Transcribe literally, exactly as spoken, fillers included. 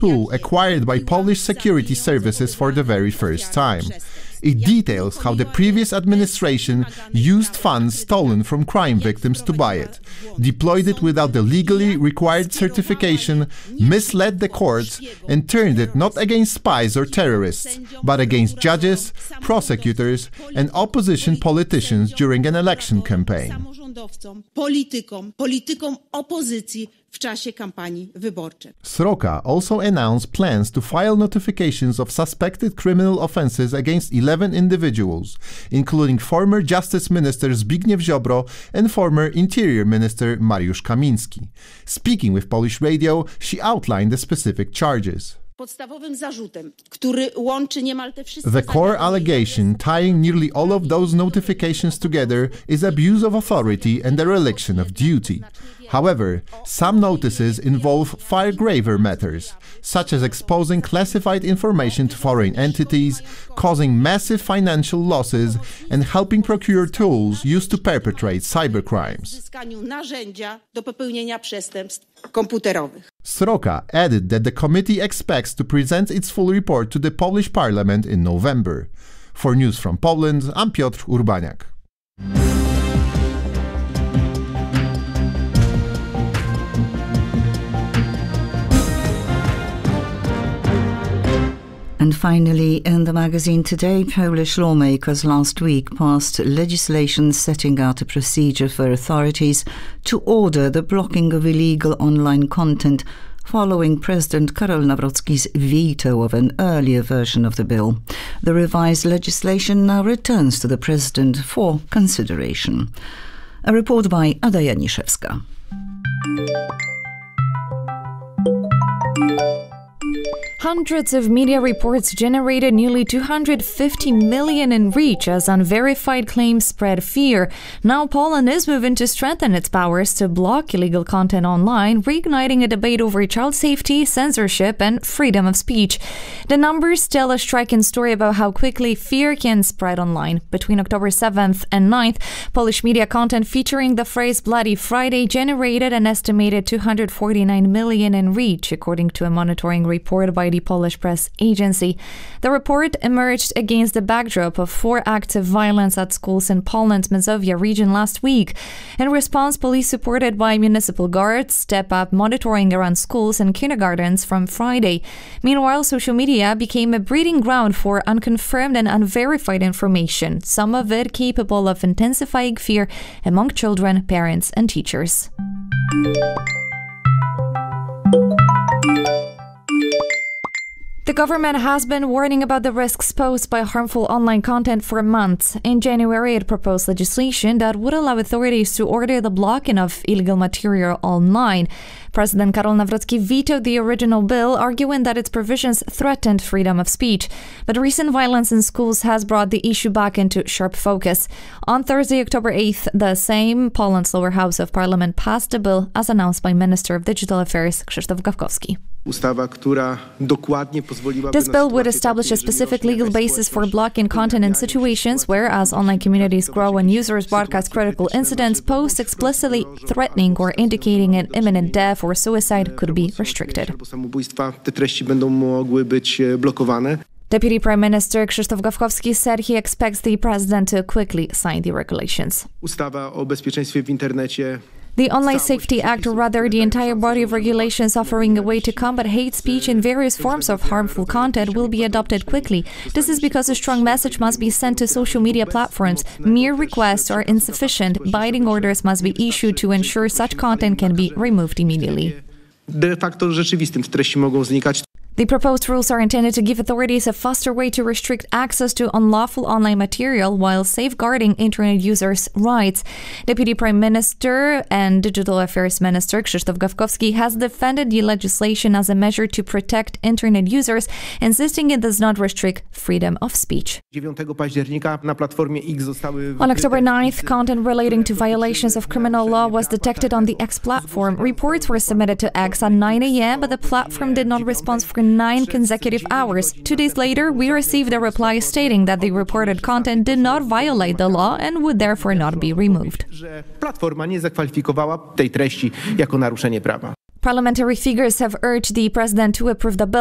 tool acquired by Polish security services for the very first time. It details how the previous administration used funds stolen from crime victims to buy it, deployed it without the legally required certification, misled the courts, and turned it not against spies or terrorists, but against judges, prosecutors, and opposition politicians during an election campaign. Sroka also announced plans to file notifications of suspected criminal offenses against eleven individuals, including former Justice Minister Zbigniew Ziobro and former Interior Minister Mariusz Kamiński. Speaking with Polish Radio, she outlined the specific charges. The core allegation tying nearly all of those notifications together is abuse of authority and dereliction of duty. However, some notices involve far graver matters, such as exposing classified information to foreign entities, causing massive financial losses, and helping procure tools used to perpetrate cybercrimes. Sroka added that the committee expects to present its full report to the Polish Parliament in November. For News from Poland, I'm Piotr Urbaniak. And finally, in the magazine today, Polish lawmakers last week passed legislation setting out a procedure for authorities to order the blocking of illegal online content following President Karol Nawrocki's veto of an earlier version of the bill. The revised legislation now returns to the President for consideration. A report by Ada Janiszewska. Hundreds of media reports generated nearly two hundred fifty million in reach as unverified claims spread fear. Now Poland is moving to strengthen its powers to block illegal content online, reigniting a debate over child safety, censorship, and freedom of speech. The numbers tell a striking story about how quickly fear can spread online. Between October seventh and ninth, Polish media content featuring the phrase Bloody Friday generated an estimated two hundred forty-nine million in reach, according to a monitoring report by the Polish press agency. The report emerged against the backdrop of four acts of violence at schools in Poland's Mazovia region last week. In response, police supported by municipal guards step up monitoring around schools and kindergartens from Friday. Meanwhile, social media became a breeding ground for unconfirmed and unverified information, some of it capable of intensifying fear among children, parents, and teachers. The government has been warning about the risks posed by harmful online content for months. In January, it proposed legislation that would allow authorities to order the blocking of illegal material online. President Karol Nawrocki vetoed the original bill, arguing that its provisions threatened freedom of speech. But recent violence in schools has brought the issue back into sharp focus. On Thursday, October eighth, the same Poland's lower house of parliament passed the bill, as announced by Minister of Digital Affairs Krzysztof Gawkowski. This bill would establish a specific legal basis for blocking content in situations where, as online communities grow and users broadcast critical incidents, posts explicitly threatening or indicating an imminent death or suicide could be restricted. Deputy Prime Minister Krzysztof Gawkowski said he expects the president to quickly sign the regulations. The Online Safety Act, or rather the entire body of regulations offering a way to combat hate speech and various forms of harmful content, will be adopted quickly. This is because a strong message must be sent to social media platforms. Mere requests are insufficient. Binding orders must be issued to ensure such content can be removed immediately. De facto rzeczywistym treści mogą znikać. The proposed rules are intended to give authorities a faster way to restrict access to unlawful online material while safeguarding internet users' rights. Deputy Prime Minister and Digital Affairs Minister Krzysztof Gawkowski has defended the legislation as a measure to protect internet users, insisting it does not restrict freedom of speech. On October ninth, content relating to violations of criminal law was detected on the X platform. Reports were submitted to X at nine a m, but the platform did not respond for nine consecutive hours. Two days later, we received a reply stating that the reported content did not violate the law and would therefore not be removed. Parliamentary figures have urged the president to approve the bill.